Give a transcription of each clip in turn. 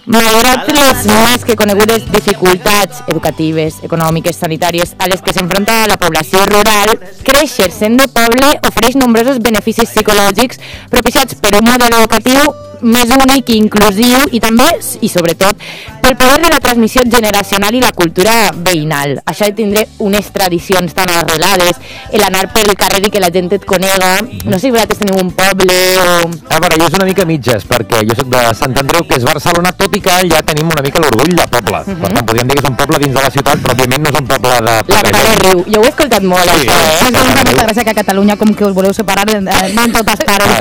Malgrat les més que conegudes dificultats educatives, econòmiques, sanitàries a les que s'enfronta la població rural, créixer sent de poble ofereix nombrosos beneficis psicològics propiciats per un model educatiu més únic i inclusiu i també, i sobretot, pel poder de la transmissió generacional i la cultura veïnal. Això de tindre unes tradicions tan arrelades, l'anar pel carrer i que la gent et conega. No sé si vosaltres teniu un poble o... A veure, jo és una mica mitges, perquè jo soc de Sant Andreu, que és Barcelona, tot i que ja tenim una mica l'orgull de poble. Per tant, podríem dir que és un poble dins de la ciutat, però òbviament no és un poble de... La Cara de Riu. Jo ho he escoltat molt, sí, això, Em fa molta gràcia que a Catalunya com que us voleu separar no en totes parts.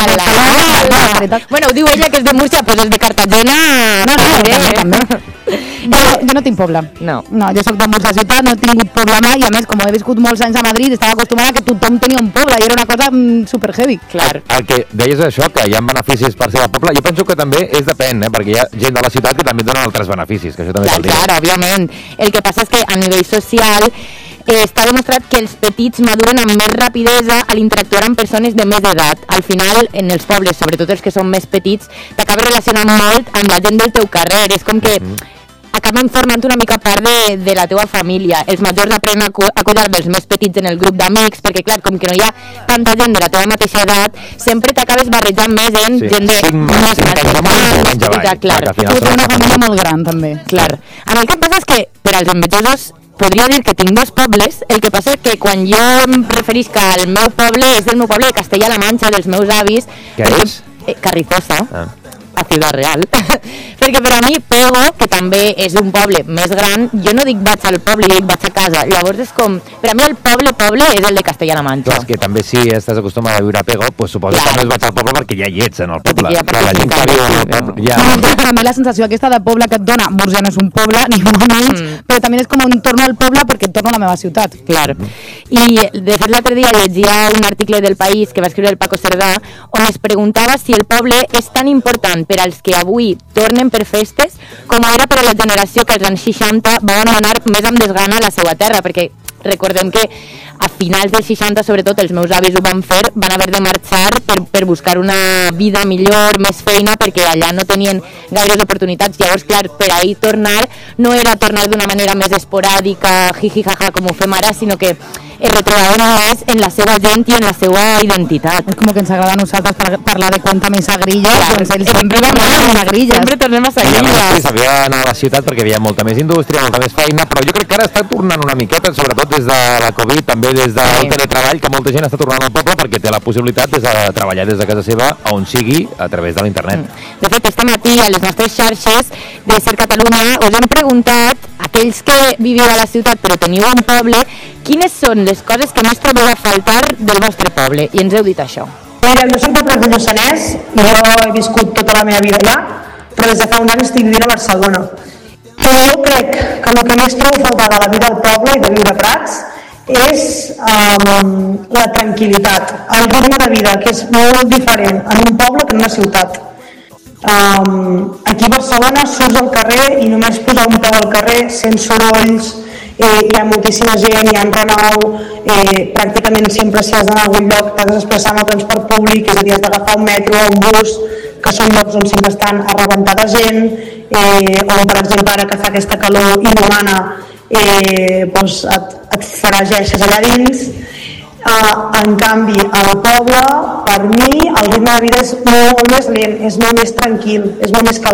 Bueno, ho diu ella que és de Múrcia, però és de Cartagena. També. Jo no tinc poble. No, jo soc de Múrcia ciutat, no he tingut poble mai, i a més, com he viscut molts anys a Madrid, estava acostumada que tothom tenia un poble, i era una cosa super heavy. Clar. El que deies això, que hi ha beneficis per ser del poble, jo penso que també depèn, perquè hi ha gent de la ciutat que també dona altres beneficis, que això també cal dir. Clar, òbviament. El que passa és que a nivell social està demostrat que els petits maduren amb més rapidesa a l'interactuar amb persones de més edat. Al final, en els pobles, sobretot els que són més petits, t'acabes relacionant molt amb la gent del teu carrer. És com que acaben formant una mica part de la teua família. Els majors aprenen a cuidar dels més petits en el grup d'amics, perquè clar, com que no hi ha tanta gent de la teva mateixa edat, sempre t'acabes barrejant més en gent de més petita, clar. Tu tens una família molt gran, també. Clar. A mi el que em passa és que, per als envejosos, podria dir que tinc dos pobles, el que passa és que quan jo em referisc al meu poble és del meu poble de Castella-La Manxa, dels meus avis. Què és? Carrizosa. A Ciudad Real. Perquè per a mi Pego, que també és un poble més gran, jo no dic vaig al poble, jo dic vaig a casa. Llavors és com, per a mi el poble és el de Castella-La Manxa. Clar, és que també si estàs acostumada a viure a Pego, pues suposo que no vaig al poble perquè ja hi ets en el poble. La gent que viu... A mi la sensació aquesta de poble que et dona, Múrcia no és un poble, ni molt menys, però també és com un torno al poble perquè et torno a la meva ciutat. Clar. I de fet l'altre dia llegia un article del País que va escriure el Paco Cerdà on es preguntava si el poble és tan important per als que avui tornen per festes com era per a la generació que als anys 60 va abandonar més amb desgana la seva terra, perquè recordem que a finals dels 60, sobretot els meus avis ho van fer, van haver de marxar per buscar una vida millor, més feina, perquè allà no tenien gaires oportunitats. Llavors, clar, per ahir tornar no era tornar d'una manera més esporàdica, jiji jaja, com ho fem ara, sinó que es retrobaven més en la seva gent i en la seva identitat. És com que ens agrada a nosaltres parlar de quanta més agrilla, doncs ells sempre van a més agrilla. Sempre tornem a agrilla. Sí, s'havia d'anar a la ciutat perquè hi havia molta més indústria, molta més feina, però jo crec que ara està tornant una miqueta, sobretot des de la Covid, també des del teletreball, que molta gent està tornant al poble perquè té la possibilitat de treballar des de casa seva on sigui a través de l'internet. De fet, este matí a les nostres xarxes de Ser Catalunya us hem preguntat, aquells que viviu a la ciutat però teniu un poble, quines són les coses que més trobeu a faltar del vostre poble? I ens heu dit això. Mira, jo soc de Prat de Lluçanès i jo he viscut tota la meva vida allà, però des de fa un any estic vivint a Barcelona. Però jo crec que el que més trobo a faltar de la vida al poble i de viure a Prats és la tranquil·litat, el ritme de vida, que és molt diferent en un poble que en una ciutat. Aquí a Barcelona surts al carrer i només posar un peu al carrer, sents sorolls, hi ha moltíssima gent, hi ha renou, pràcticament sempre si has d'anar a algun lloc t'has de desplaçar amb el transport públic, és a dir, has d'agafar un metro o un bus, que són llocs on sempre estan a rebentar de gent, o per exemple ara que fa aquesta calor inhumana doncs et farageixes allà dins. En canvi, al poble, per mi, el ritme de vida és molt més lent, és molt més tranquil, és molt més calm.